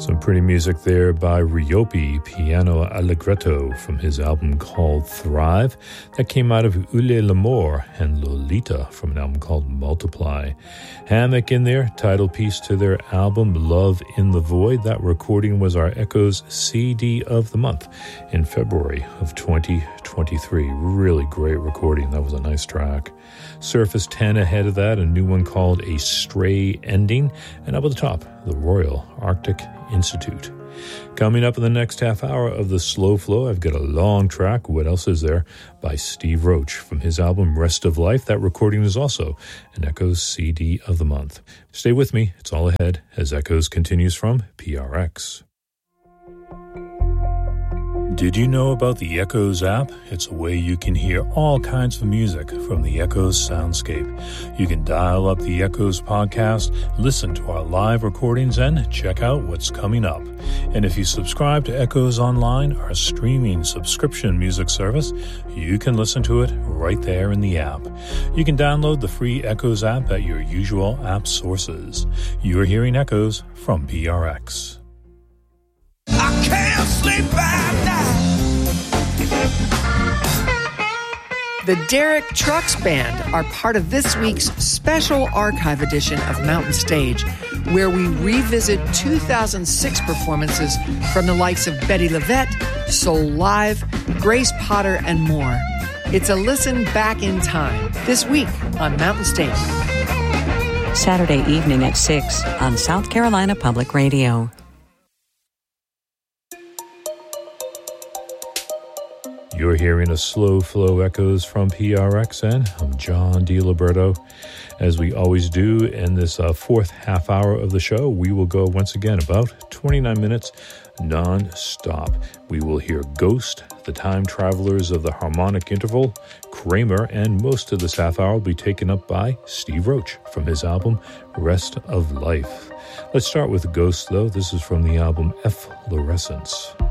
Some pretty music there by Ryopi, Piano Allegretto, from his album called Thrive. That came out of Ule L'Amour, and Lolita from an album called Multiply. Hammock in there, title piece to their album Love in the Void. That recording was our Echoes CD of the month in February of 2023. Really great recording. That was a nice track. Surface 10 ahead of that, a new one called A Stray Ending. And up at the top, the Royal Arctic Institute. Coming up in the next half hour of the Slow Flow, I've got a long track, What Else Is There, by Steve Roach from his album Rest of Life. That recording is also an Echoes CD of the month. Stay with me, it's all ahead as Echoes continues from PRX. Did you know about the Echoes app? It's a way you can hear all kinds of music from the Echoes soundscape. You can dial up the Echoes podcast, listen to our live recordings, and check out what's coming up. And if you subscribe to Echoes Online, our streaming subscription music service, you can listen to it right there in the app. You can download the free Echoes app at your usual app sources. You're hearing Echoes from PRX. I can't sleep at night. The Derek Trucks Band are part of this week's special archive edition of Mountain Stage, where we revisit 2006 performances from the likes of Betty LaVette, Soul Live, Grace Potter, and more. It's a listen back in time this week on Mountain Stage. Saturday evening at 6 on South Carolina Public Radio. You're hearing a Slow Flow Echoes from PRXN. I'm John DiLiberto. As we always do in this fourth half hour of the show, we will go once again about 29 minutes non-stop. We will hear Ghost, the Time Travelers of the Harmonic Interval, Kramer, and most of this half hour will be taken up by Steve Roach from his album Rest of Life. Let's start with Ghost, though. This is from the album Efflorescence.